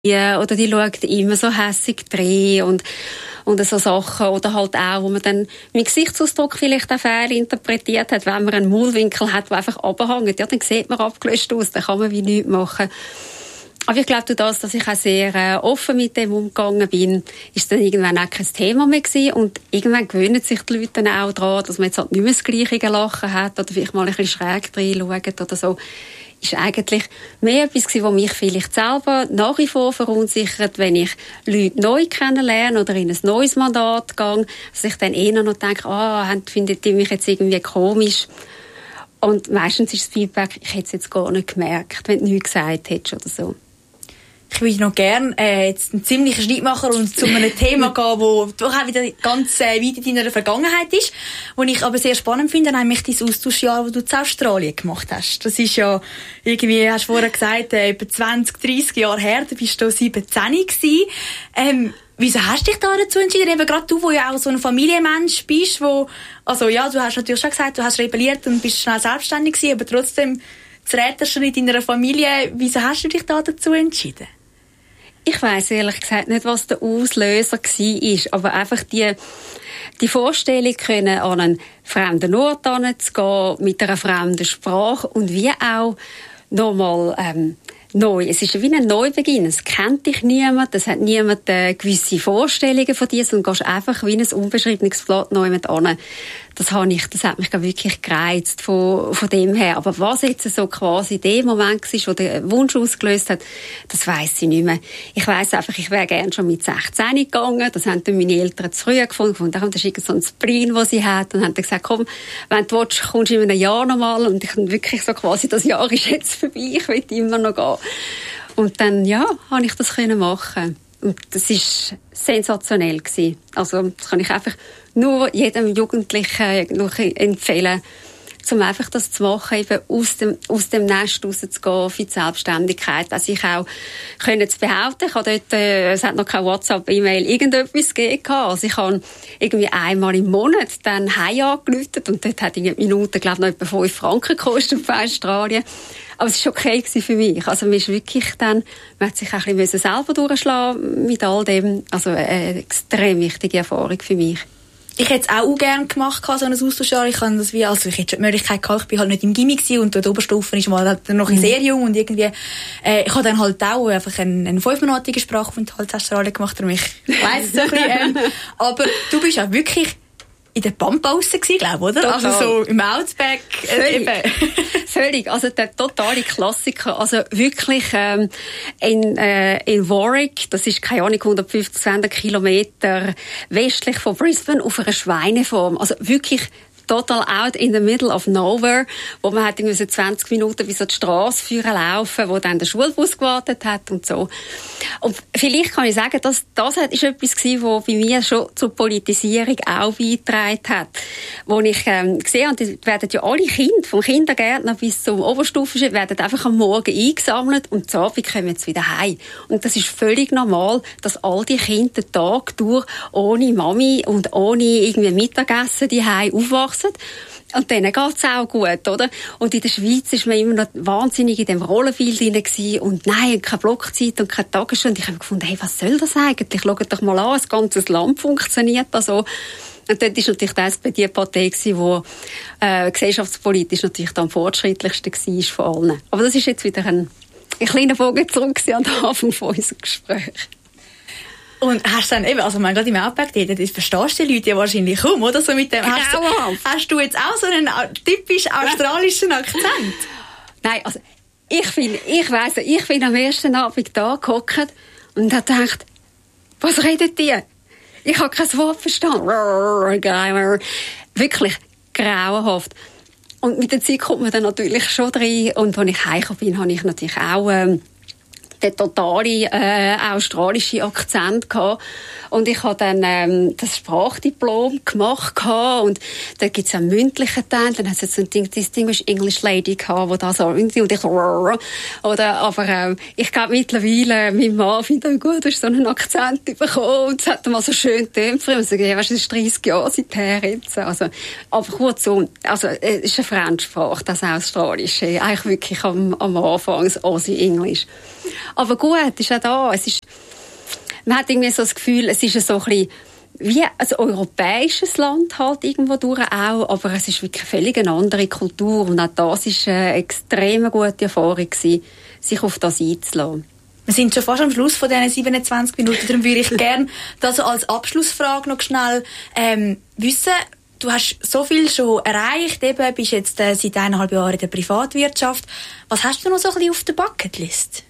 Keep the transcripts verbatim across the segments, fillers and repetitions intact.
oder die schaut immer so hässig drin und und so Sachen, oder halt auch, wo man dann mit Gesichtsausdruck vielleicht auch fehlinterpretiert hat, wenn man einen Maulwinkel hat, der einfach runterhängt, ja, dann sieht man abgelöscht aus, dann kann man wie nichts machen. Aber ich glaube, durch das, dass ich auch sehr äh, offen mit dem umgegangen bin, ist dann irgendwann auch kein Thema mehr gewesen. Und irgendwann gewöhnen sich die Leute dann auch daran, dass man jetzt halt nicht mehr das gleiche Lachen hat oder vielleicht mal ein bisschen schräg reinschaut oder so. Ist eigentlich mehr etwas gewesen, was mich vielleicht selber nach wie vor verunsichert, wenn ich Leute neu kennenlerne oder in ein neues Mandat gehe, dass ich dann eher noch denke, ah, findet ihr mich jetzt irgendwie komisch? Und meistens ist das Feedback, ich hätte es jetzt gar nicht gemerkt, wenn du nichts gesagt hättest oder so. Ich würde noch gerne äh, jetzt einen ziemlichen Schritt machen und zu einem Thema gehen, das doch auch wieder ganz äh, weit in deiner Vergangenheit ist, das ich aber sehr spannend finde, nämlich dein Austauschjahr, das du in Australien gemacht hast. Das ist ja irgendwie, hast du vorher gesagt, äh, etwa zwanzig, dreissig Jahre her, da bist du siebzehn gewesen. Ähm, wieso hast du dich da dazu entschieden? Eben gerade du, wo ja auch so ein Familienmensch bist, wo, also ja, du hast natürlich schon gesagt, du hast rebelliert und bist schnell selbstständig gewesen, aber trotzdem zu Räten schon in deiner Familie. Wieso hast du dich da dazu entschieden? Ich weiss ehrlich gesagt nicht, was der Auslöser war, aber einfach die, die Vorstellung, können an einen fremden Ort hinzugehen, mit einer fremden Sprache und wie auch nochmal ähm, neu. Es ist wie ein Neubeginn. Es kennt dich niemand, es hat niemand äh, gewisse Vorstellungen von dir, sondern gehst einfach wie ein unbeschriebenes Blatt neu mit an. Das, habe ich, das hat mich wirklich gereizt von, von dem her. Aber was jetzt so quasi der Moment war, wo der Wunsch ausgelöst hat, das weiss ich nicht mehr. Ich weiss einfach, ich wäre gerne schon mit sechzehn gegangen. Das haben dann meine Eltern zu früh gefunden. Und dann, das ist so ein Spleen, den sie hat. Und haben dann gesagt, komm, wenn du willst, kommst du in einem Jahr nochmal. Und ich habe wirklich so quasi, das Jahr ist jetzt vorbei, ich will immer noch gehen. Und dann, ja, habe ich das können machen. Und das war sensationell gewesen. Also, das kann ich einfach nur jedem Jugendlichen empfehlen, um einfach das zu machen, eben aus dem, aus dem Nest rauszugehen, für die Selbstständigkeit, dass ich auch können zu behaupten. Ich habe dort, äh, es hat noch kein WhatsApp, E-Mail, irgendetwas gegeben. Also ich habe irgendwie einmal im Monat dann heim angerufen und dort hat die Minute, glaube ich, noch etwa fünf Franken gekostet für Australien. Aber es war okay für mich. Also man ist wirklich dann, man hat sich auch ein bisschen selber durchschlagen mit all dem. Also eine extrem wichtige Erfahrung für mich. Ich hätte es auch gerne gemacht, so ein Austauschjahr. Ich habe das wie, also ich hätte schon die Möglichkeit gehabt, ich bin halt nicht im Gimmi gewesen und dort Oberstufe ist mal halt noch mhm. sehr jung und irgendwie, äh, ich habe dann halt auch einfach einen, einen fünfmonatigen Sprachaufenthalt in Australien gemacht, darum ich weiss es so ein bisschen, ähm, aber du bist ja wirklich in der Pampa raus gewesen, glaube ich, oder? Total. Also so im Outback. Völlig. Äh, Völlig. Also der totale Klassiker. Also wirklich ähm, in, äh, in Warwick, das ist, keine Ahnung, hundertfünfzig Kilometer westlich von Brisbane, auf einer Schweinefarm. Also wirklich total out in the middle of nowhere, wo man hat irgendwie so zwanzig Minuten wie so die Strasse führen laufen, wo dann der Schulbus gewartet hat und so. Und vielleicht kann ich sagen, dass das ist etwas gewesen, was bei mir schon zur Politisierung auch beigetragen hat. Wo ich ähm, gesehen habe, die werden ja alle Kinder, vom Kindergärtner bis zum Oberstufenschule, werden einfach am Morgen eingesammelt und am Abend kommen jetzt wieder heim. Und das ist völlig normal, dass all die Kinder den Tag durch ohne Mami und ohne irgendwie Mittagessen die heim aufwachsen. Und denen geht's auch gut, oder? Und in der Schweiz ist man immer noch wahnsinnig in dem Rollenbild drin gewesen. Und nein, keine Blockzeit und keine Tagesstunde. Ich habe gefunden, hey, was soll das eigentlich? Schaut doch mal an, das ganze Land funktioniert da so. Und dort war natürlich die S P D die Partei, die äh, gesellschaftspolitisch natürlich am fortschrittlichsten war von allen. Aber das ist jetzt wieder ein, ein kleiner Bogen zurück an den Anfang von unserem Gespräch. Und hast dann eben, also man gerade im Outback, das verstehst du die Leute ja wahrscheinlich kaum, oder? So mit dem, hast, du, hast du jetzt auch so einen typisch australischen Akzent? Nein, also ich finde, ich weiss, ich bin am ersten Abend da gehockt und habe gedacht, was redet die? Ich habe kein Wort verstanden. Wirklich grauenhaft. Und mit der Zeit kommt man dann natürlich schon rein. Und als ich heimgekommen bin, habe ich natürlich auch ähm, den totalen äh, australischen Akzent gehabt. Und ich habe dann ähm, das Sprachdiplom gemacht gehabt. Und da gibt es einen mündlichen Teil. Dann hat es so ein Distinguished English Lady gehabt, wo da so und ich so, oder, aber ähm, ich glaube mittlerweile, mein Mann findet, gut, du hast so einen Akzent bekommen. Und es hat mal so schön getönt. Und ich sage, ja, weißt du, das ist dreißig Jahre seither jetzt. Also, aber kurzum, also, es ist eine Fremdsprache, das Australische. Eigentlich wirklich am, am Anfang das Aussie Englisch. Aber gut, ist auch da. Es ist, man hat irgendwie so das Gefühl, es ist so ein bisschen wie ein europäisches Land halt irgendwo durch auch, aber es ist wirklich völlig eine andere Kultur und auch das war eine extrem gute Erfahrung gewesen, sich auf das einzulassen. Wir sind schon fast am Schluss von diesen siebenundzwanzig Minuten, darum würde ich gerne das als Abschlussfrage noch schnell ähm, wissen. Du hast so viel schon erreicht, eben, bist jetzt äh, seit eineinhalb Jahren in der Privatwirtschaft. Was hast du noch so ein bisschen auf der Bucketlist?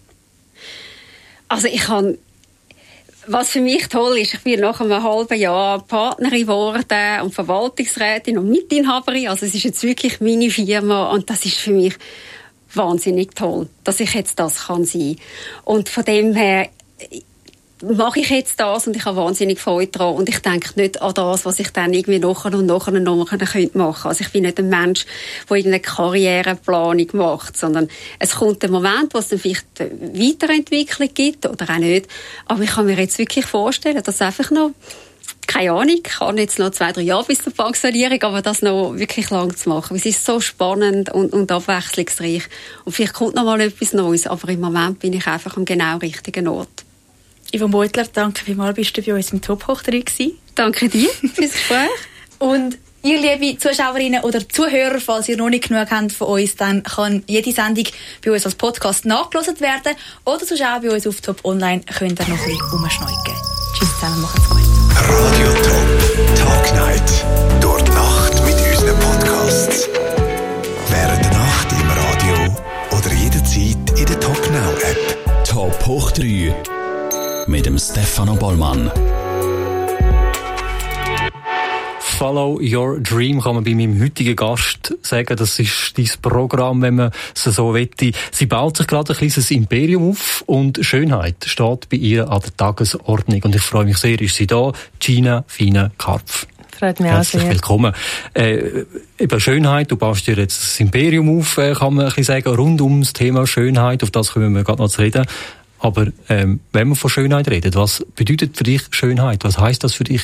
Also ich kann Was für mich toll ist, ich bin nach einem halben Jahr Partnerin geworden und Verwaltungsrätin und Mitinhaberin. Also es ist jetzt wirklich meine Firma und das ist für mich wahnsinnig toll, dass ich jetzt das kann sein. Und von dem her mache ich jetzt das und ich habe wahnsinnig Freude daran und ich denke nicht an das, was ich dann irgendwie nachher und nachher und nachher machen könnte. Also ich bin nicht ein Mensch, der irgendeine Karriereplanung macht, sondern es kommt ein Moment, wo es dann vielleicht Weiterentwicklung gibt oder auch nicht. Aber ich kann mir jetzt wirklich vorstellen, dass einfach noch, keine Ahnung, ich kann jetzt noch zwei, drei Jahre bis zur Pensionierung, aber das noch wirklich lang zu machen. Es ist so spannend und, und abwechslungsreich. Und vielleicht kommt noch mal etwas Neues, aber im Moment bin ich einfach am genau richtigen Ort. Yvonne Beutler, danke vielmals, bist du bei uns im Top Hoch drei gewesen. Danke dir fürs Gespräch. Und ihr, liebe Zuschauerinnen oder Zuhörer, falls ihr noch nicht genug habt von uns, dann kann jede Sendung bei uns als Podcast nachgehört werden oder sonst auch bei uns auf Top Online könnt ihr noch ein bisschen rumschneuken. Tschüss zusammen, macht's gut. Radio Top Talk Night. Durch die Nacht mit unseren Podcasts. Während der Nacht im Radio oder jederzeit in der Top Now App. Top Hoch drei mit dem Stefano Bollmann. Follow Your Dream kann man bei meinem heutigen Gast sagen. Das ist dein Programm, wenn man es so wette. Sie baut sich gerade ein kleines Imperium auf und Schönheit steht bei ihr an der Tagesordnung. Und ich freue mich sehr, ist sie da, Gina Fina Karpf. Freut mich Herzlich auch sehr. willkommen. Äh, eben Schönheit, du baust dir jetzt das Imperium auf, äh, kann man ein bisschen sagen, rund um das Thema Schönheit. Auf das können wir gerade noch zu reden. Aber ähm, wenn man von Schönheit redet, was bedeutet für dich Schönheit? Was heisst das für dich?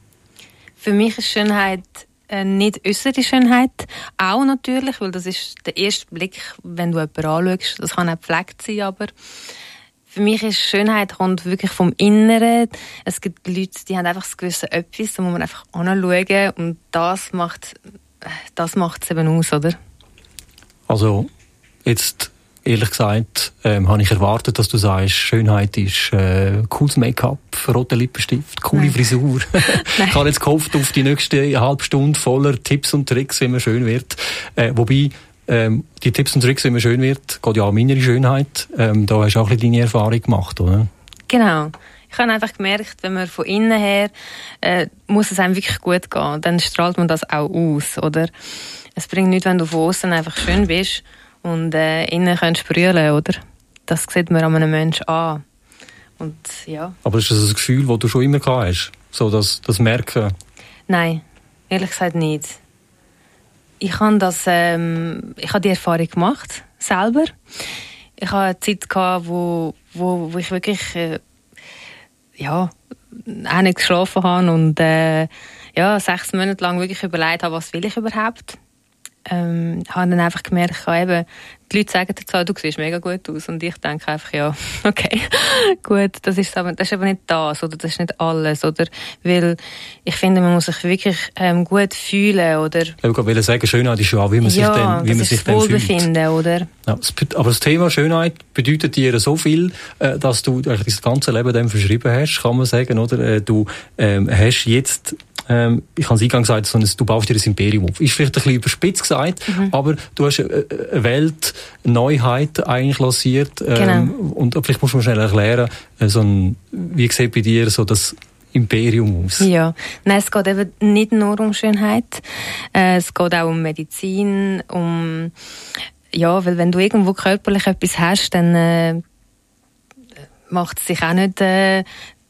Für mich ist Schönheit äh, nicht äußere Schönheit, auch natürlich, weil das ist der erste Blick, wenn du jemanden anschaust. Das kann auch gepflegt sein, aber für mich ist Schönheit kommt wirklich vom Inneren. Es gibt Leute, die haben einfach das gewisse Etwas, da muss man einfach anschauen und das macht das macht es eben aus, oder? Also jetzt ehrlich gesagt, ähm, habe ich erwartet, dass du sagst, Schönheit ist äh, cooles Make-up, roter Lippenstift, coole Nein. Frisur. Ich habe jetzt gehofft auf die nächste halbe Stunde voller Tipps und Tricks, wie man schön wird. Äh, wobei, ähm, die Tipps und Tricks, wie man schön wird, geht ja auch um innere Schönheit. Ähm, da hast du auch ein bisschen deine Erfahrung gemacht, oder? Genau. Ich habe einfach gemerkt, wenn man von innen her, äh, muss es einem wirklich gut gehen. Dann strahlt man das auch aus, oder? Es bringt nichts, wenn du von außen einfach schön bist und äh, innen kannst sprühen, oder? Das sieht man an einem Menschen an. Und, ja. Aber ist das ein Gefühl, das du schon immer gehabt hast? So das, das Merken? Nein, ehrlich gesagt nicht. Ich habe das, ähm, ich habe die Erfahrung gemacht, selber. Ich hatte eine Zeit gehabt, wo, wo, wo ich wirklich, äh, ja, auch nicht geschlafen habe und, äh, ja, sechs Monate lang wirklich überlegt habe, was will ich überhaupt? Ähm, habe dann einfach gemerkt, eben, die Leute sagen dazu, du siehst mega gut aus. Und ich denke einfach, ja, okay, gut, das ist aber, das ist aber nicht das, oder das ist nicht alles, oder? Weil ich finde, man muss sich wirklich ähm, gut fühlen, oder? Ich wollte sagen, Schönheit ist ja auch, wie man ja, sich dann, wie man sich dann fühlt. Wohlbefinden, oder? Ja, aber das Thema Schönheit bedeutet dir so viel, dass du eigentlich das ganze Leben dem verschrieben hast, kann man sagen, oder? Du ähm, hast jetzt Ähm, ich habe es eingangs gesagt, so ein, du baust dir ein Imperium auf. Ist vielleicht ein bisschen überspitzt gesagt, mhm. aber du hast eine, eine Weltneuheit eigentlich lanciert. Ähm, genau. Und vielleicht musst du mir schnell erklären, so ein, wie sieht bei dir so das Imperium aus? Ja, nein, es geht eben nicht nur um Schönheit. Äh, es geht auch um Medizin, um, ja, weil wenn du irgendwo körperlich etwas hast, dann äh, macht es sich auch nicht, äh,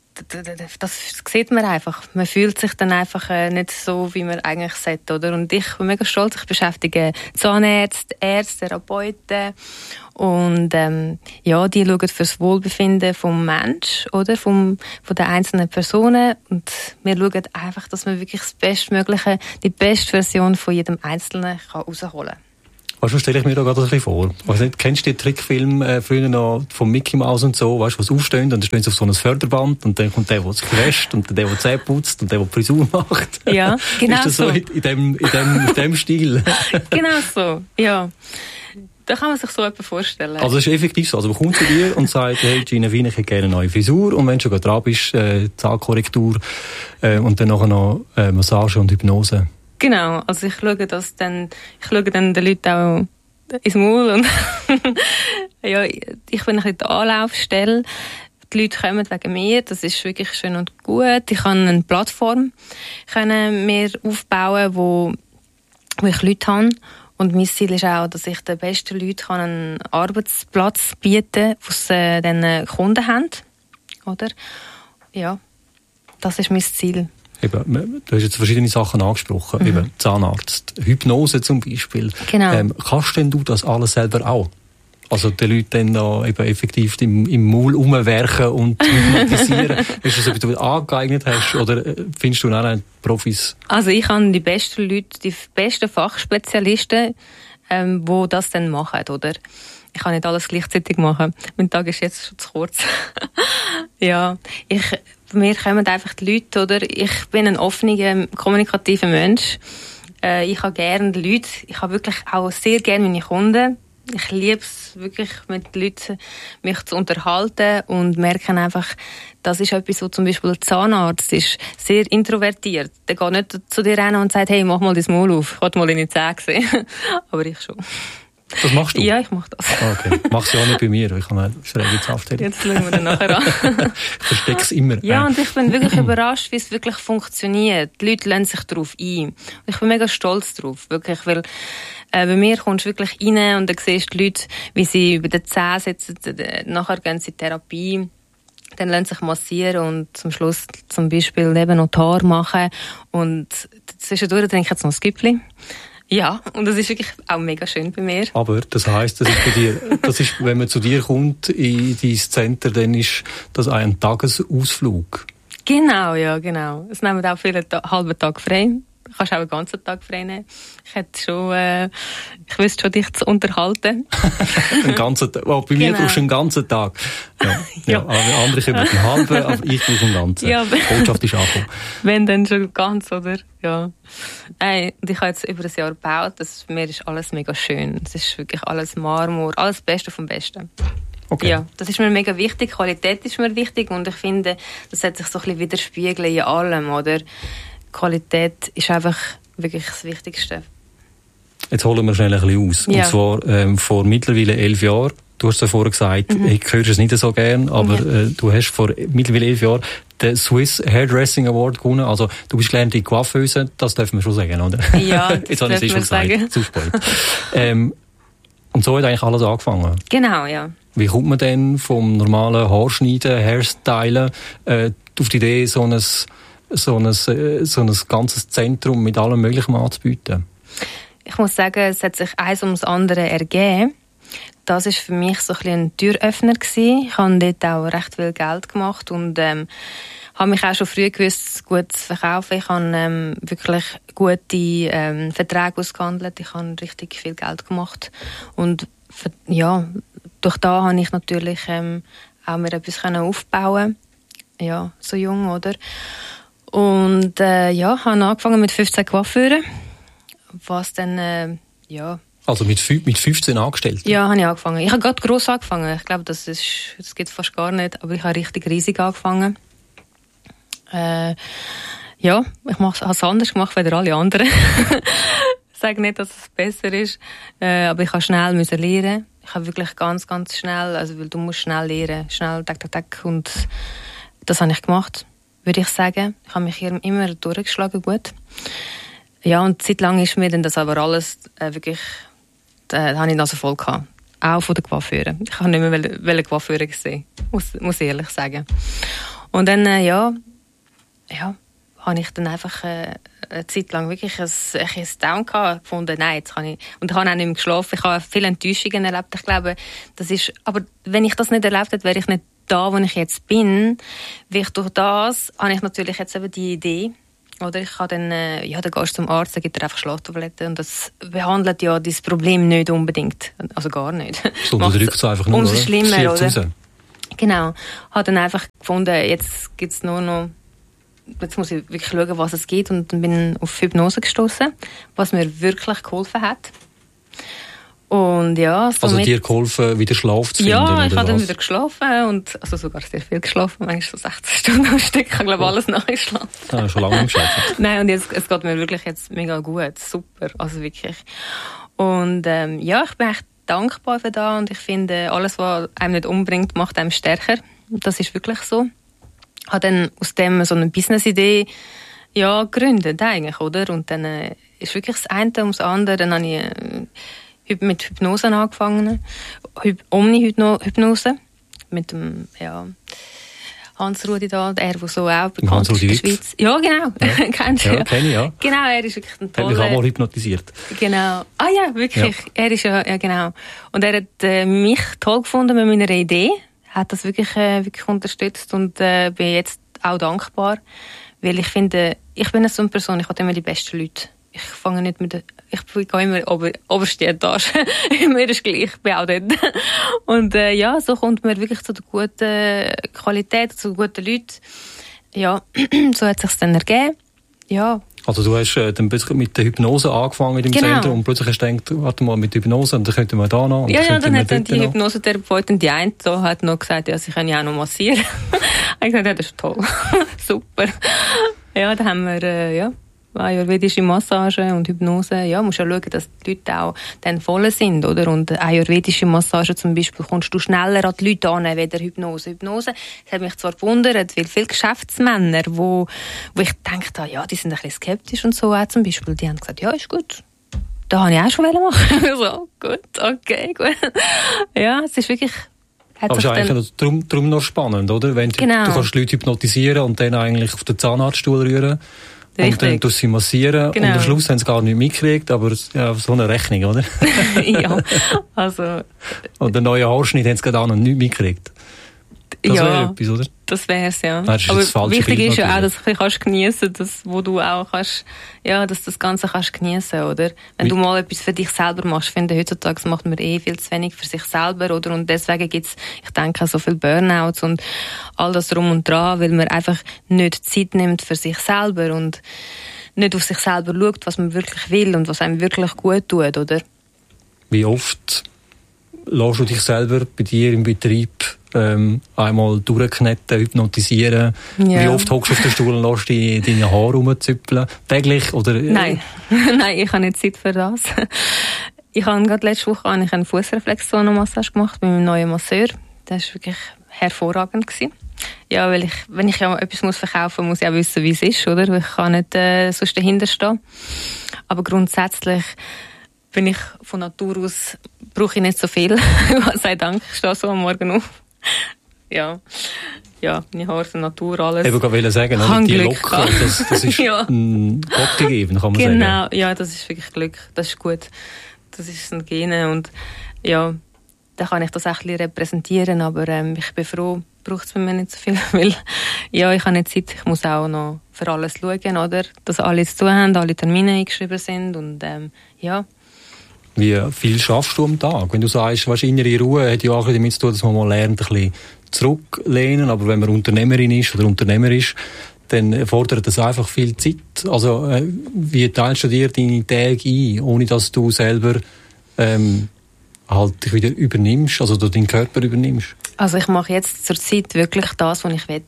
das sieht man einfach. Man fühlt sich dann einfach äh, nicht so, wie man eigentlich sollte, oder? Und ich bin mega stolz, ich beschäftige Zahnärzte, Ärzte, Therapeuten und ähm, ja, die schauen fürs Wohlbefinden vom Mensch, oder? Vom, von den einzelnen Personen und wir schauen einfach, dass man wirklich das Bestmögliche, die beste Version von jedem Einzelnen kann rausholen kann. Weißt du, stelle ich mir da gerade ein bisschen vor. Weißt du, kennst du den Trickfilm äh, früher noch von Mickey Mouse und so, weißt du, was aufstehen, und dann stehen sie auf so einem Förderband und dann kommt der, der das Quest und der, der die Zähne putzt und der, der die Frisur macht. Ja, genau Ist das so, so. in, in, dem, in, dem, in dem Stil? Genau so, ja. Da kann man sich so etwas vorstellen. Also es ist effektiv so. Also man kommt zu dir und sagt, hey Gina Wien, ich hätte gerne eine neue Frisur, und wenn du schon dran bist, äh, Zahnkorrektur äh, und dann nachher noch äh, Massage und Hypnose. Genau, also ich schaue das dann, ich schaue dann den Leuten auch ins Maul und ja, ich bin ein bisschen die Anlaufstelle. Die Leute kommen wegen mir, das ist wirklich schön und gut. Ich kann eine Plattform können mir aufbauen, wo, wo ich Leute habe. Und mein Ziel ist auch, dass ich den besten Leuten einen Arbeitsplatz bieten kann, wo sie äh, dann Kunden haben. Oder? Ja, das ist mein Ziel. Eben, du hast jetzt verschiedene Sachen angesprochen, mhm. eben Zahnarzt, Hypnose zum Beispiel. Genau. Ähm, kannst denn du das alles selber auch? Also den Leuten dann da eben effektiv im, im Maul rumwerken und hypnotisieren? Ist das, ob du angeeignet hast, oder findest du auch Profis? Also ich habe die besten Leute, die besten Fachspezialisten, ähm, die das dann machen, oder? Ich kann nicht alles gleichzeitig machen. Mein Tag ist jetzt schon zu kurz. Ja, ich... Bei mir kommen einfach die Leute, oder? Ich bin ein offener, kommunikativer Mensch. Äh, ich habe gerne die Leute. Ich habe wirklich auch sehr gerne meine Kunden. Ich liebe es wirklich, mit den Leuten mich zu unterhalten und merke einfach, das ist etwas, wo zum Beispiel ein Zahnarzt ist sehr introvertiert. Der geht nicht zu dir rein und sagt, hey, mach mal dein Maul auf. Ich wollte mal deine Zähne sehen. Aber ich schon. Das machst du? Ja, ich mache das. Okay. Mach's ja auch nicht bei mir. Ich habe eine schräge Zahnfeder. Jetzt schauen wir dann nachher an. Ich verstecke es immer. Ja, und ich bin wirklich überrascht, wie es wirklich funktioniert. Die Leute lassen sich darauf ein. Ich bin mega stolz drauf, wirklich, weil äh, bei mir kommst du wirklich rein und dann siehst du die Leute, wie sie über den Zähnen sitzen, nachher gehen sie in Therapie, dann lassen sich massieren und zum Schluss zum Beispiel eben noch die Haare machen und zwischendurch trinke ich jetzt noch ein Sküppli. Ja, und das ist wirklich auch mega schön bei mir. Aber das heisst, das ist bei dir, das ist, wenn man zu dir kommt in dein Center, dann ist das ein Tagesausflug. Genau, ja, genau. Es nehmen auch viele einen halben Tag frei. Du kannst auch einen ganzen Tag frei nehmen. Ich hätte schon, äh, ich wüsste schon, dich zu unterhalten. einen ganzen Tag. Oh, bei mir genau. brauchst du einen ganzen Tag. Ja, ja. ja. Andere können einen halben, aber ich brauche einen ganzen. Ja, die Botschaft ist angekommen. Wenn dann schon ganz, oder? Ja. Nein, und ich habe jetzt über ein Jahr gebaut. Das, für mich ist alles mega schön. Es ist wirklich alles Marmor, alles das Beste vom Besten. Okay. Ja, das ist mir mega wichtig. Qualität ist mir wichtig und ich finde, das hat sich so ein bisschen widerspiegeln in allem, oder? Qualität ist einfach wirklich das Wichtigste. Jetzt holen wir schnell ein bisschen aus. Ja. Und zwar ähm, vor mittlerweile elf Jahren. Du hast ja vorher gesagt, mhm. ich höre es nicht so gern, aber ja. äh, du hast vor mittlerweile elf Jahren den Swiss Hairdressing Award gewonnen. Also du bist gelernte Coiffeuse, das dürfen wir schon sagen, oder? Ja, das jetzt habe ich es schon sagen. gesagt. Zu spät. ähm, und so hat eigentlich alles angefangen. Genau, ja. Wie kommt man denn vom normalen Haarschneiden, Hairstylen äh, auf die Idee, so ein so ein, so ein ganzes Zentrum mit allem Möglichen anzubieten? Ich muss sagen, es hat sich eins ums andere ergeben. Das war für mich so ein bisschen ein Türöffner gewesen. Ich habe dort auch recht viel Geld gemacht und ähm, habe mich auch schon früh gewusst, gut zu verkaufen. Ich habe ähm, wirklich gute ähm, Verträge ausgehandelt. Ich habe richtig viel Geld gemacht. Und ja, durch da habe ich natürlich ähm, auch mir etwas aufbauen. Ja, so jung, oder? Und äh, ja, habe angefangen mit fünfzehn Coiffeuren. Was dann, äh, ja... Also mit, mit fünfzehn Angestellten? Ja, habe ich angefangen. Ich habe gerade gross angefangen. Ich glaube, das, ist, das gibt es fast gar nicht. Aber ich habe richtig riesig angefangen. Äh, ja, ich habe es anders gemacht als alle anderen. Ich sage nicht, dass es besser ist. Äh, aber ich habe schnell müssen lernen. Ich habe wirklich ganz, ganz schnell, also weil du musst schnell lernen. Schnell, tak, tak, tak. Und das habe ich gemacht, würde ich sagen. Ich habe mich hier immer durchgeschlagen, gut. Ja, und zeitlang ist mir dann das aber alles äh, wirklich, äh, habe ich also voll gehabt. Auch von den Coiffeuren. Ich habe nicht mehr welche Coiffeuren gesehen, muss, muss ich ehrlich sagen. Und dann, äh, ja, ja, habe ich dann einfach äh, eine Zeit lang wirklich ein, ein Down gehabt, gefunden, nein, jetzt kann ich, und ich habe auch nicht mehr geschlafen. Ich habe viele Enttäuschungen erlebt. Ich glaube, das ist, aber wenn ich das nicht erlebt hätte, wäre ich nicht da, wo ich jetzt bin. Weil durch das habe ich natürlich jetzt eben die Idee, Oder ich kann dann, äh, ja, dann gehst du zum Arzt, dann gibt er einfach Schlaftabletten und das behandelt ja dieses Problem nicht unbedingt. Also gar nicht. So, das drückt es einfach nur, umso oder? schlimmer, oder? Raus. Genau. Habe dann einfach gefunden, jetzt gibt es nur noch, jetzt muss ich wirklich schauen, was es gibt, und dann bin ich auf Hypnose gestoßen, was mir wirklich geholfen hat. Und ja, also dir geholfen, wieder Schlaf zu finden? Ja, ich habe dann wieder geschlafen, und, also sogar sehr viel geschlafen, manchmal so sechzehn Stunden am Stück. Ich habe, glaube ich, alles nachgeschlafen. Ja, schon lange geschafft. Nein, und jetzt, es geht mir wirklich jetzt mega gut, super, also wirklich. Und ähm, ja, ich bin echt dankbar für das, und ich finde, alles, was einem nicht umbringt, macht einem stärker. Das ist wirklich so. Ich habe dann aus dem so eine Business-Idee ja, gegründet eigentlich, oder? Und dann äh, ist wirklich das eine ums andere. Dann habe ich äh, mit Hypnose angefangen. Hyp- Omni-Hypnose. Mit dem, ja, Hans-Rudi da, er, der so auch bekannt ist in der Schweiz. Ja, genau. Ja. Kennst du? Ja, kenne ich, ja. Genau, er ist wirklich ein toller... Hat mich auch mal hypnotisiert. Genau. Ah ja, wirklich. Ja. Er ist ja, ja, genau. Und er hat äh, mich toll gefunden mit meiner Idee. Hat das wirklich, äh, wirklich unterstützt, und äh, bin jetzt auch dankbar. Weil ich finde, ich bin so eine Person, ich habe immer die besten Leute. Ich fange nicht mit, ich gehe immer ober, oberste Etage. Mir ist gleich, ich bin auch dort. Und äh, ja, so kommt man wirklich zu der guten Qualität, zu guten Leuten. Ja, so hat es sich dann ergeben. Ja. Also du hast äh, dann plötzlich mit der Hypnose angefangen in dem genau. Zentrum, und plötzlich hast du gedacht, warte mal, mit Hypnose, und dann könnten wir da noch. Und ja, ja, dann hat dann die Hypnosetherapeutin, die eine, so, hat noch gesagt, ja, sie können ja auch noch massieren. Ich habe gesagt, ja, das ist toll. Super. Ja, da haben wir, äh, ja, ayurvedische Massage und Hypnose. Ja, musst ja schauen, dass die Leute auch dann voll sind, oder? Und ayurvedische Massage zum Beispiel kommst du schneller an die Leute an, weder Hypnose. Hypnose, das hat mich zwar gewundert, weil viele Geschäftsmänner, wo, wo ich gedacht habe, ja, die sind ein bisschen skeptisch und so auch zum Beispiel, die haben gesagt, ja, ist gut. Da habe ich auch schon machen. So, gut, okay, gut. Ja, es ist wirklich... Aber es ist eigentlich darum, darum noch spannend, oder? Wenn genau. du kannst Leute hypnotisieren und dann eigentlich auf den Zahnarztstuhl rühren. Richtig. Und dann tust du sie massieren. Genau. Und am Schluss haben sie gar nicht mitgekriegt, aber ja, so eine Rechnung, oder? Ja, also... Und den neuen Haarschnitt haben sie gerade auch noch nicht mitgekriegt. Das ja, wäre etwas, oder? Das wär's, ja. Das ist aber das falsche wichtig Bild ist ja auch, natürlich. dass du kannst geniessen, das, wo du auch kannst, ja, dass das Ganze kannst geniessen, oder? Wenn Wie? du mal etwas für dich selber machst, ich finde, heutzutage macht man eh viel zu wenig für sich selber, oder? Und deswegen gibt's, ich denke, so viel Burnouts und all das drum und dran, weil man einfach nicht Zeit nimmt für sich selber und nicht auf sich selber schaut, was man wirklich will und was einem wirklich gut tut, oder? Wie oft lässt du dich selber bei dir im Betrieb ähm, einmal durchknetten, hypnotisieren? Ja. Wie oft hockst du auf den Stuhl und lässt die, deine Haare rumzüppeln? Täglich? Oder, äh? Nein. Nein, ich habe nicht Zeit für das. Ich habe gerade letzte Woche eine Fußreflexzonenmassage gemacht bei meinem neuen Masseur. Das war wirklich hervorragend gewesen. Ja, weil ich, wenn ich ja etwas muss verkaufen muss, muss ich auch wissen, wie es ist, oder? Ich kann nicht äh, sonst dahinter stehen. Aber grundsätzlich bin ich von Natur aus, brauche ich nicht so viel. Gott sei Dank, ich stehe so am Morgen auf. Ja, ja, meine Haare sind Natur, alles. Ich wollte sagen, oder? Die Locken, das, das ist ja. Gott gegeben, kann man genau. sagen. Genau, ja, das ist wirklich Glück, das ist gut. Das ist ein Gene und ja, da kann ich das auch ein bisschen repräsentieren, aber ähm, ich bin froh, braucht es bei mir nicht so viel, weil ja, ich habe nicht Zeit, ich muss auch noch für alles schauen, oder? Dass alle zu tun haben, alle Termine eingeschrieben sind und ähm, ja. Wie viel schaffst du am Tag? Wenn du sagst, weißt, innere Ruhe hat ja auch damit zu tun, dass man mal lernt, ein bisschen zurücklehnen, aber wenn man Unternehmerin ist oder Unternehmer ist, dann fordert das einfach viel Zeit. Also äh, wie teilst du dir deine Tage ein, ohne dass du selber ähm, halt dich wieder übernimmst, also du deinen Körper übernimmst? Also ich mache jetzt zur Zeit wirklich das, was ich will.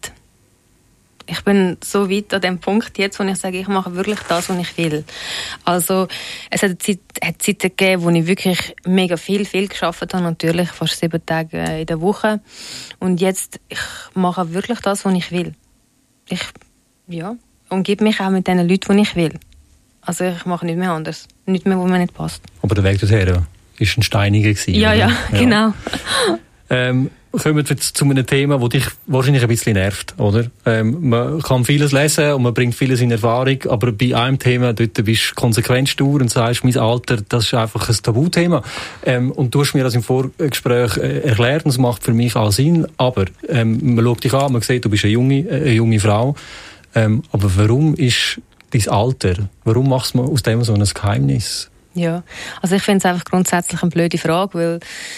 Ich bin so weit an dem Punkt jetzt, wo ich sage, ich mache wirklich das, was ich will. Also es hat Zeit, hat Zeiten gegeben, wo ich wirklich mega viel, viel gearbeitet habe, natürlich fast sieben Tage in der Woche. Und jetzt, ich mache wirklich das, was ich will. Ich, ja, umgebe mich auch mit den Leuten, die ich will. Also ich mache nicht mehr anders. Nicht mehr, wo mir nicht passt. Aber der Weg dorthin war ein steiniger gewesen. Ja, ja, ja, genau. Ähm, kommen wir zu einem Thema, das dich wahrscheinlich ein bisschen nervt, oder? Ähm, man kann vieles lesen und man bringt vieles in Erfahrung, aber bei einem Thema, dort bist du konsequent stur und sagst, mein Alter, das ist einfach ein Tabuthema. Ähm, und du hast mir das im Vorgespräch äh, erklärt und es macht für mich auch Sinn, aber ähm, man schaut dich an, man sieht, du bist eine junge, äh, eine junge Frau, ähm, aber warum ist dein Alter, warum machst du aus dem so ein Geheimnis? Ja, also ich finde es einfach grundsätzlich eine blöde Frage, weil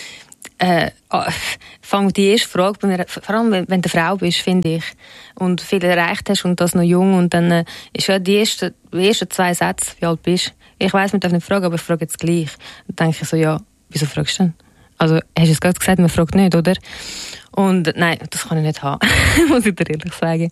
äh, fang die erste Frage bei mir, vor allem wenn, wenn du Frau bist, finde ich, und viel erreicht hast und das noch jung, und dann äh, ist ja die ersten, die ersten zwei Sätze, wie alt bist. Ich weiss, man darf nicht fragen, aber ich frage jetzt gleich. Dann denke ich so, ja, wieso fragst du denn? Also, hast du es gerade gesagt, man fragt nicht, oder? Und nein, das kann ich nicht haben, muss ich dir ehrlich sagen.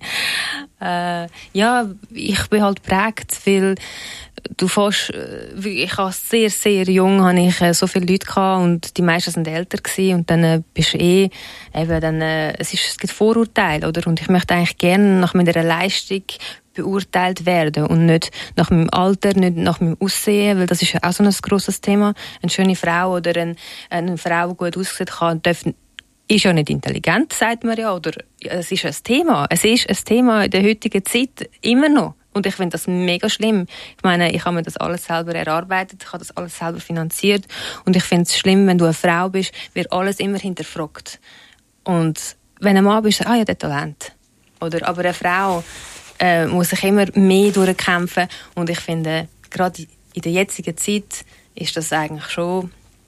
Äh, ja, ich bin halt geprägt, weil du fährst, ich habe sehr, sehr jung, habe ich äh, so viele Leute gehabt und die meisten sind älter gewesen, und dann äh, bist du eh, eben dann, äh, es, ist, es gibt Vorurteile, oder? Und ich möchte eigentlich gerne nach meiner Leistung beurteilt werden und nicht nach meinem Alter, nicht nach meinem Aussehen, weil das ist ja auch so ein grosses Thema. Eine schöne Frau oder eine, eine Frau, die gut aussieht, kann, darf, ist ja nicht intelligent, sagt man ja, oder es ist ein Thema. Es ist ein Thema in der heutigen Zeit immer noch. Und ich finde das mega schlimm. Ich meine, ich habe mir das alles selber erarbeitet, ich habe das alles selber finanziert, und ich finde es schlimm, wenn du eine Frau bist, wird alles immer hinterfragt. Und wenn ein Mann bist, ah ja, der Talent. Oder, aber eine Frau äh, muss sich immer mehr durchkämpfen, und ich finde, gerade in der jetzigen Zeit ist das eigentlich schon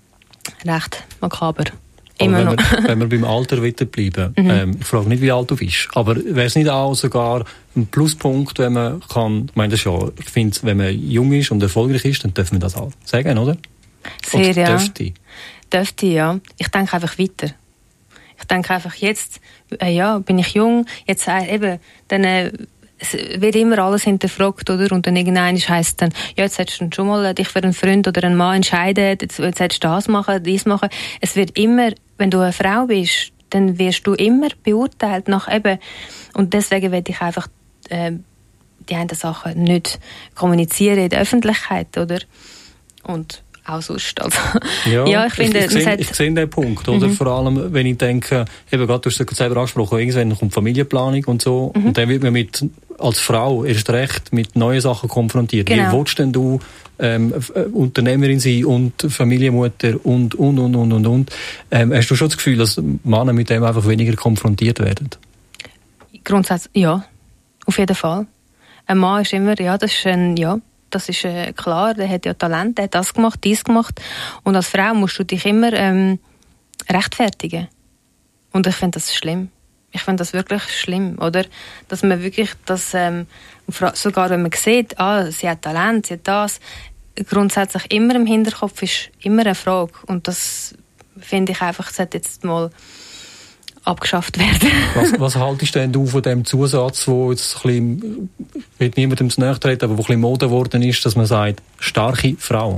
recht makaber. Immer wenn, noch. wir, wenn wir beim Alter bleiben, mhm. ähm, ich frage nicht, wie alt du bist, aber wäre es nicht auch sogar ein Pluspunkt, wenn man kann, ich meine, das ist ja, ich finde, wenn man jung ist und erfolgreich ist, dann dürfen wir das auch sagen, oder? Sehr, oder ja. Dürfte? Dürfte, ja. Ich denke einfach weiter. Ich denke einfach, jetzt, äh, ja, bin ich jung, jetzt äh, eben, dann äh, es wird immer alles hinterfragt, oder? Und dann irgendwann heisst dann, ja, jetzt hättest du schon mal dich für einen Freund oder einen Mann entscheiden, jetzt, jetzt hättest du das machen, dies machen. Es wird immer, wenn du eine Frau bist, dann wirst du immer beurteilt nach eben, und deswegen will ich einfach äh, die einen Sachen nicht kommunizieren in der Öffentlichkeit, oder? Und auch sonst. Also, ja, ja, ich finde, ich, ich, sehe, ich sehe den Punkt, oder? Mhm. Vor allem, wenn ich denke, eben gerade, du hast es selber angesprochen, irgendwann kommt Familienplanung und so, mhm. und dann wird man mit, als Frau erst recht mit neuen Sachen konfrontiert. Genau. Wie willst denn du ähm, Unternehmerin sein und Familienmutter und, und, und, und, und, und. Ähm, hast du schon das Gefühl, dass Männer mit dem einfach weniger konfrontiert werden? Grundsätzlich, ja. Auf jeden Fall. Ein Mann ist immer, ja, das ist ein, ja, das ist äh, klar, der hat ja Talent, der hat das gemacht, dies gemacht. Und als Frau musst du dich immer ähm, rechtfertigen. Und ich finde das schlimm. Ich finde das wirklich schlimm, oder? Dass man wirklich, das, ähm, sogar wenn man sieht, ah, sie hat Talent, sie hat das, grundsätzlich immer im Hinterkopf ist immer eine Frage. Und das finde ich einfach, sollte jetzt mal abgeschafft werden. was, was haltest denn du von dem Zusatz, wo jetzt ein bisschen, ich will niemandem zu nahe treten, aber wo ein bisschen Mode geworden ist, dass man sagt, starke Frau.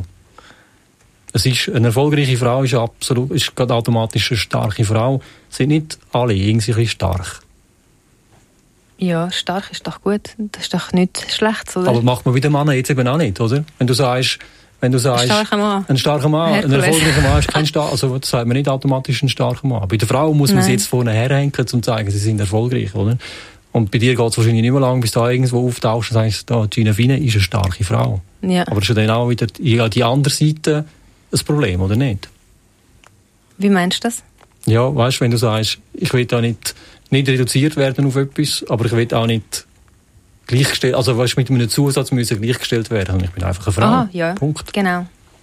Es ist, eine erfolgreiche Frau ist absolut, ist gerade automatisch eine starke Frau. Sind nicht alle irgendwie stark? Ja, stark ist doch gut. Das ist doch nichts Schlechtes, oder? Aber macht man wieder Männer jetzt eben auch nicht, oder? Wenn du sagst, wenn du sagst, ein starker Mann, ein, starker Mann, ein erfolgreicher Mann ist kein starker, also das sagt man nicht automatisch ein starker Mann. Bei der Frau muss man Nein. sie jetzt vorne herhängen, um zu zeigen, sie sind erfolgreich, oder? Und bei dir geht es wahrscheinlich nicht mehr lang, bis du da irgendwo auftauchst und sagst, da, Gina Fine ist eine starke Frau. Ja. Aber das ist ja dann auch wieder die, die andere Seite ein Problem, oder nicht? Wie meinst du das? Ja, weißt du, wenn du sagst, ich will da nicht, nicht reduziert werden auf etwas, aber ich will auch nicht gleichgestellt, also weißt, mit einem Zusatz müssen gleichgestellt werden. Ich bin einfach eine Frau. Aha, ja, Punkt. Genau.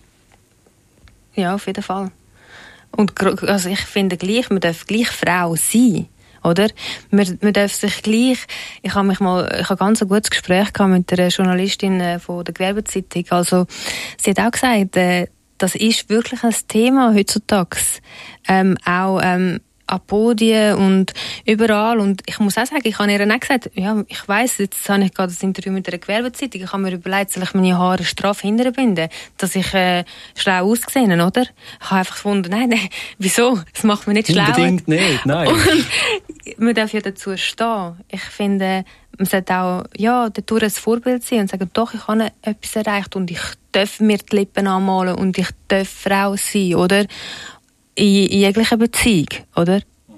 Ja, auf jeden Fall. Und also ich finde gleich, man darf gleich Frau sein, oder? Man, man darf sich gleich, ich habe mich mal, ich habe ganz ein gutes Gespräch gehabt mit einer Journalistin von der Gewerbezeitung. Also sie hat auch gesagt, äh, das ist wirklich ein Thema heutzutage. Ähm, auch ähm, an Podien und überall. Und ich muss auch sagen, ich habe ihr dann auch gesagt, ja, ich weiss, jetzt habe ich gerade das Interview mit einer Gewerbezeitung, ich habe mir überlegt, soll ich meine Haare straff hinterbinden, dass ich äh, schlau ausgesehen, oder? Ich habe einfach gefunden, nein, nein, wieso? Das macht mich nicht schlau. Unbedingt nicht, nein. Und man darf ja dazu stehen. Ich finde, man sollte auch, ja, dadurch ein Vorbild sein und sagen, doch, ich habe etwas erreicht und ich darf mir die Lippen anmalen und ich darf Frau sein, oder? In, in jeglicher Beziehung, oder?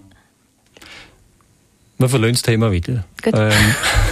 Wir verlassen das Thema wieder. Ähm,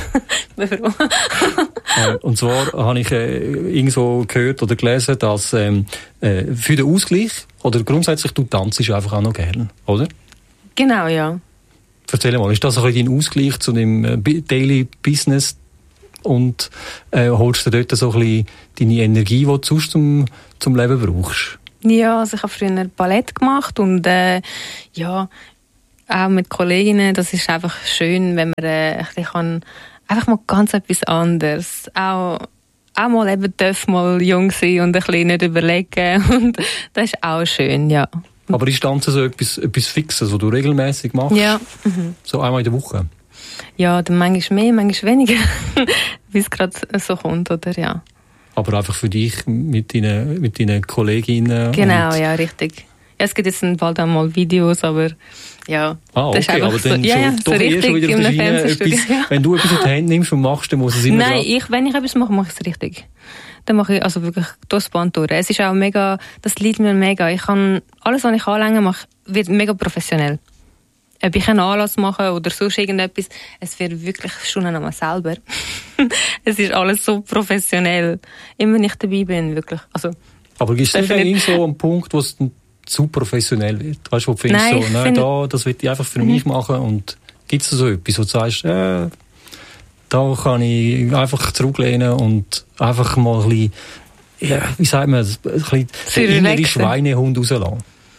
äh, und zwar habe ich äh, irgendwo gehört oder gelesen, dass ähm, äh, für den Ausgleich oder grundsätzlich du tanzt einfach auch noch gerne, oder? Genau, ja. Erzähl mal, ist das ein bisschen dein Ausgleich zu dem äh, Daily Business und äh, holst dir dort so ein bisschen deine Energie, die du sonst zum, zum Leben brauchst? Ja, also ich habe früher Ballett gemacht und äh, ja, auch mit Kolleginnen, das ist einfach schön, wenn man äh, ein bisschen kann, einfach mal ganz etwas anderes, auch, auch mal eben darf mal jung sein und ein bisschen nicht überlegen und das ist auch schön, ja. Aber ist Tanzen so etwas, etwas Fixes, was du regelmäßig machst? Ja. Mhm. So einmal in der Woche? Ja, dann manchmal mehr, manchmal weniger, wie es gerade so kommt, oder ja. Aber einfach für dich mit deinen, mit deinen Kolleginnen? Genau, ja, richtig. Ja, es gibt jetzt bald auch mal Videos, aber ja. Ah, okay, das ist aber dann so, schon, ja, ja, doch so eher schon wieder auf der Schiene, etwas, ja. Wenn du etwas in die Hand nimmst und machst, dann muss es immer Nein, ich, wenn ich etwas mache, mache ich es richtig. Dann mache ich also wirklich durchs Band durch. Es ist auch mega, das liegt mir mega. Ich kann, alles, was ich anlänge, mache, wird mega professionell. Ob ich einen Anlass mache oder sonst irgendetwas, es wird wirklich schon einmal selber. Es ist alles so professionell. Immer wenn ich dabei bin, wirklich. Also, aber gibt es nicht so einen Punkt, wo es zu professionell wird? Weißt du, wo du findest, nein, so, nein, find... da, das will ich einfach für mich machen und gibt es so etwas, wo du sagst, äh, da kann ich einfach zurücklehnen und einfach mal ein bisschen, ja, wie sagt man, ein bisschen den inneren Schweinehund rauslassen?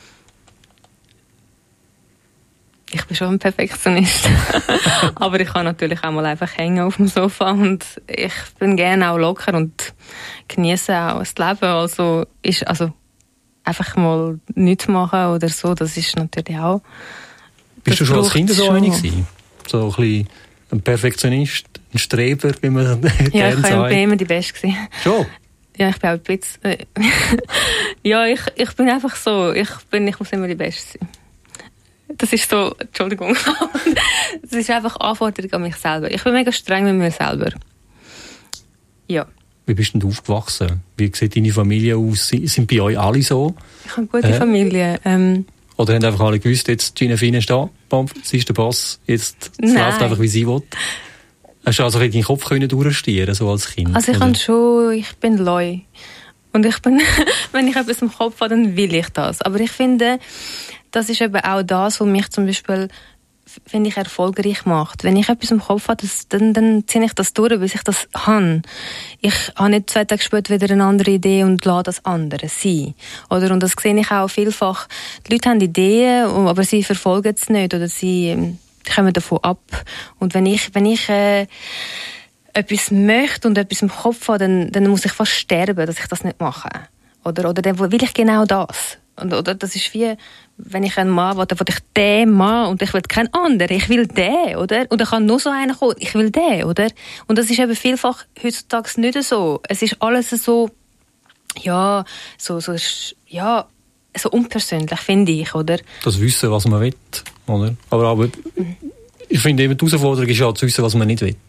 Ich bin schon ein Perfektionist. Aber ich kann natürlich auch mal einfach hängen auf dem Sofa und ich bin gerne auch locker und genieße auch das Leben. Also, ist, also einfach mal nichts machen oder so, das ist natürlich auch... Bist du schon als Kind so einig gewesen? So ein bisschen ein Perfektionist, ein Streber, wie man ja, gerne sagt? Ja, ich bin immer die Beste gewesen. Schon? Ja, ich bin auch ein bisschen... Äh, ja, ich, ich bin einfach so, ich, bin, ich muss immer die Beste sein. Das ist so, Entschuldigung, das ist einfach Anforderung an mich selber. Ich bin mega streng mit mir selber. Ja. Wie bist denn du aufgewachsen? Wie sieht deine Familie aus? Sind bei euch alle so? Ich habe eine gute äh? Familie. Ähm, Oder haben einfach alle gewusst, jetzt Gina Fine ist da, sie ist der Boss, jetzt es läuft einfach, wie sie will? Hast du also in deinen Kopf können durchstieren, so als Kind? Also ich kann schon, ich bin leu. Und ich bin, wenn ich etwas im Kopf habe, dann will ich das. Aber ich finde, das ist eben auch das, was mich zum Beispiel, finde ich, erfolgreich macht. Wenn ich etwas im Kopf habe, das, dann, dann ziehe ich das durch, bis ich das habe. Ich habe nicht zwei Tage später wieder eine andere Idee und lasse das andere sein. Oder, und das sehe ich auch vielfach. Die Leute haben Ideen, aber sie verfolgen es nicht oder sie ähm, kommen davon ab. Und wenn ich, wenn ich äh, etwas möchte und etwas im Kopf habe, dann, dann muss ich fast sterben, dass ich das nicht mache. Oder, oder dann will ich genau das. Und, oder das ist wie, wenn ich einen Mann will, dann will ich den Mann und ich will keinen anderen. Ich will den, oder? Und dann kann nur so einer kommen. Ich will den, oder? Und das ist eben vielfach heutzutage nicht so. Es ist alles so, ja, so, so, ja, so unpersönlich, finde ich, oder? Das Wissen, was man will, oder? Aber, aber mhm. ich finde eben, die Herausforderung ist ja zu wissen, was man nicht will.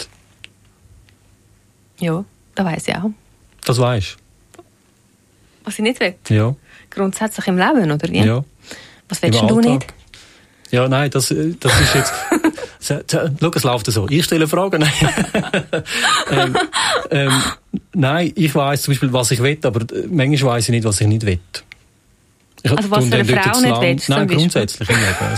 Ja, das weiss ich auch. Das weisst du? Was ich nicht will? Ja. Grundsätzlich im Leben, oder wie? Ja. Was willst du nicht? Ja, nein, das, das ist jetzt... Schau, es läuft so. Ich stelle Fragen. ähm, ähm, nein, ich weiss zum Beispiel, was ich will, aber manchmal weiss ich nicht, was ich nicht will. Ich, also was für eine Frau nicht will? Nein, grundsätzlich im Leben.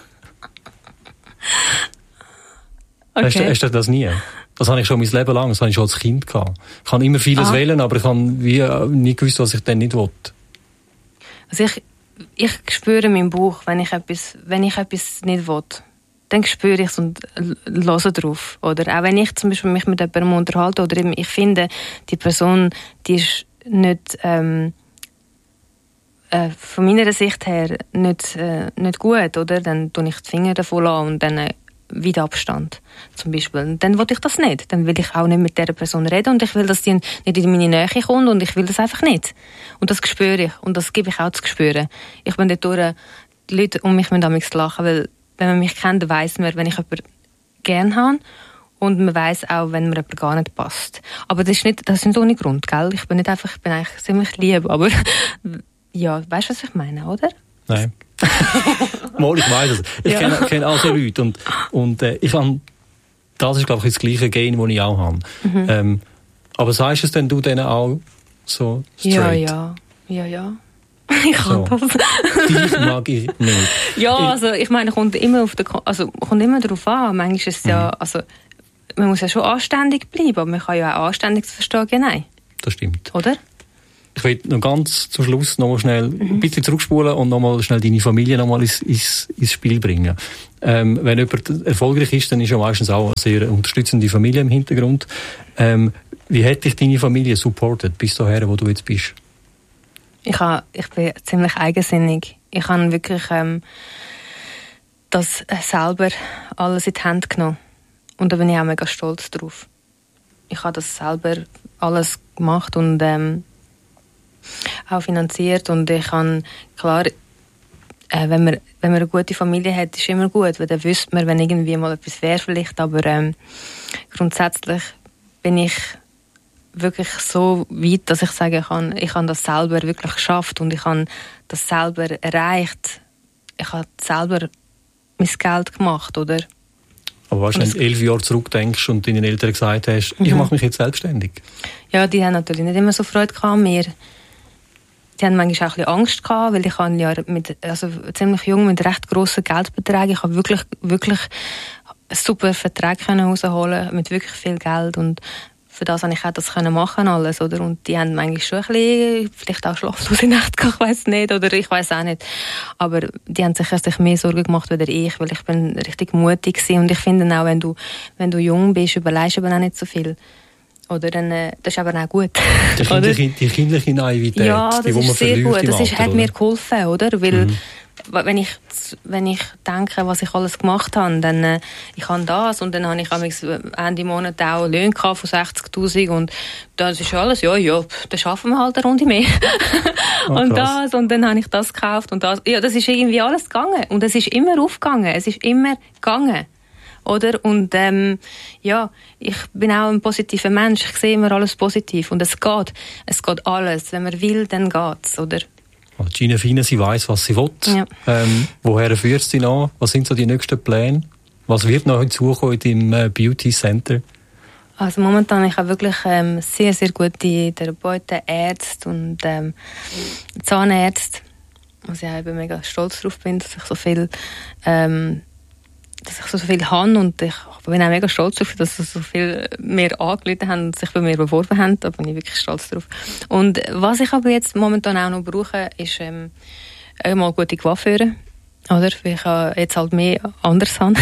Okay. Hast, hast du das nie? Das habe ich schon mein Leben lang, das habe ich schon als Kind gehabt. Ich kann immer vieles ah. wählen, aber ich habe wie nie gewusst, was ich dann nicht will. Also ich, ich spüre meinen Bauch, wenn ich etwas, wenn ich etwas nicht will. Dann spüre ich es und höre drauf. Oder auch wenn ich zum Beispiel mich mit jemandem unterhalte oder eben ich finde, die Person, die ist nicht, ähm, äh, von meiner Sicht her nicht, äh, nicht gut, oder? Dann tue ich die Finger davon an und dann äh, wieder Abstand, zum Beispiel. Und dann will ich das nicht. Dann will ich auch nicht mit dieser Person reden und ich will, dass die nicht in meine Nähe kommt und ich will das einfach nicht. Und das spüre ich und das gebe ich auch zu spüren. Ich bin dort durch, die Leute um mich müssen damals lachen, weil wenn man mich kennt, weiss man, wenn ich jemanden gerne habe und man weiss auch, wenn mir jemand gar nicht passt. Aber das ist nicht, das ist nicht ohne Grund, gell? Ich bin nicht einfach, ich bin eigentlich ziemlich lieb, aber ja, weißt du, was ich meine, oder? Nein. Mal, ich weiss es. Ich ja. kenne, kenne all diese Leute und, und äh, ich habe, das ist, glaube ich, das gleiche Gen, das ich auch habe. Mhm. Ähm, aber sagst du es denn du denen auch so straight? Ja, ja, ja, ja. Ich kann so. Das. Dich mag ich nicht. Ja, also ich meine, kommt immer auf den, also kommt immer darauf an. Manchmal ist es ja, also man muss ja schon anständig bleiben, aber man kann ja auch anständig verstehen, ja, nein. Das stimmt. Oder? Ich will noch ganz zum Schluss noch mal schnell mhm. ein bisschen zurückspulen und noch mal schnell deine Familie noch mal ins, ins, ins Spiel bringen. Ähm, wenn jemand erfolgreich ist, dann ist ja meistens auch eine sehr unterstützende Familie im Hintergrund. Ähm, wie hat dich deine Familie supportet bis dahin, wo du jetzt bist? Ich, ha, ich bin ziemlich eigensinnig. Ich habe wirklich ähm, das äh, selber alles in die Hand genommen. Und da bin ich auch mega stolz drauf. Ich habe das selber alles gemacht und ähm, auch finanziert. Und ich habe, klar, äh, wenn, man, wenn man eine gute Familie hat, ist es immer gut, weil dann wüsste man, wenn irgendwie mal etwas wäre vielleicht. Aber ähm, grundsätzlich bin ich wirklich so weit, dass ich sagen kann, ich habe das selber wirklich geschafft und ich habe das selber erreicht. Ich habe selber mein Geld gemacht, oder? Aber weißt du, wenn du elf Jahre zurückdenkst und deinen Eltern gesagt hast, mhm. ich mache mich jetzt selbstständig? Ja, die haben natürlich nicht immer so Freude an mir. Die haben manchmal auch ein bisschen Angst gehabt, weil ich habe ja mit, also ziemlich jung mit recht grossen Geldbeträgen, ich habe wirklich, wirklich super Verträge rausholen mit wirklich viel Geld und für das konnte ich auch das machen alles, oder? Und die haben manchmal schon ein bisschen, vielleicht auch schlaflose Nächte gehabt, ich weiss nicht, oder ich weiss auch nicht. Aber die haben sich sich mehr Sorgen gemacht als ich, weil ich bin richtig mutig gewesen. Und ich finde auch, wenn du, wenn du jung bist, überlegst du aber auch nicht so viel. Oder dann, äh, das ist aber auch gut. Die kindliche, die kindliche Naivität, ja, das die, die ist man sehr gut. Das Alter, ist, hat oder? mir geholfen, oder? Weil, mhm. wenn ich, wenn ich denke, was ich alles gemacht habe, dann, äh, ich habe das und dann habe ich Ende Monat auch Löhne von sechzigtausend und das ist alles, ja, ja, dann schaffen wir halt eine Runde mehr. Oh, und das, und dann habe ich das gekauft und das, ja, das ist irgendwie alles gegangen und es ist immer aufgegangen, es ist immer gegangen. Oder? Und, ähm, ja, ich bin auch ein positiver Mensch, ich sehe immer alles positiv und es geht, es geht alles, wenn man will, dann geht's, oder? Gina Fina, sie weiss, was sie will. Ja. Ähm, woher führt sie noch? Was sind so die nächsten Pläne? Was wird noch hinzukommen im äh, Beauty Center? Also momentan, ich habe wirklich ähm, sehr, sehr gute Therapeuten, Ärzte und ähm, Zahnärzte. Also ich eben mega stolz darauf bin, dass ich so viel, ähm, dass ich so viel habe und ich bin auch mega stolz darauf, dass so viel mehr angerufen haben und sich bei mir beworben haben. Da bin ich wirklich stolz drauf. Und was ich aber jetzt momentan auch noch brauche, ist ähm, einmal gute Coiffeure. Oder? Weil ich jetzt halt mehr anders habe.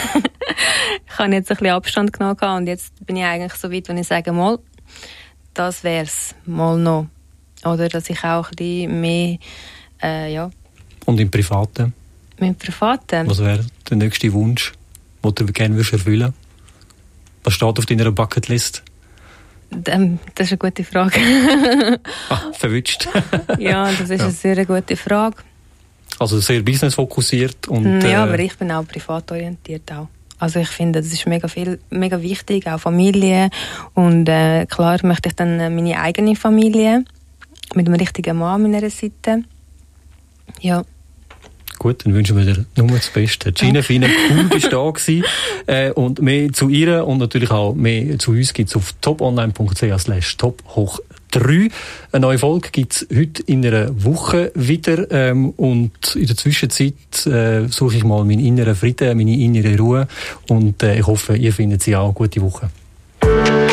Ich habe jetzt ein bisschen Abstand genommen und jetzt bin ich eigentlich so weit, wenn ich sage, mal, das wär's, mal noch. Oder dass ich auch ein bisschen mehr, äh, ja. Und im Privaten? Im Privaten? Was wäre der nächste Wunsch, den du gerne erfüllen würdest? Was steht auf deiner Bucketlist? Ähm, das ist eine gute Frage. Ah, verwünscht. Ja, das ist ja. eine sehr gute Frage. Also sehr businessfokussiert und ja, äh, aber ich bin auch privat orientiert auch. Also ich finde, das ist mega viel, mega wichtig, auch Familie und äh, klar möchte ich dann meine eigene Familie mit einem richtigen Mann an meiner Seite. Ja. Gut, dann wünschen wir dir nur das Beste. Gina Fina, cool, bist du da gewesen. Äh, und mehr zu ihr und natürlich auch mehr zu uns gibt es auf toponline.ch slash top hoch drei. Eine neue Folge gibt es heute in einer Woche wieder. Ähm, und in der Zwischenzeit äh, suche ich mal meinen inneren Frieden, meine innere Ruhe. Und äh, ich hoffe, ihr findet sie auch. Gute Woche.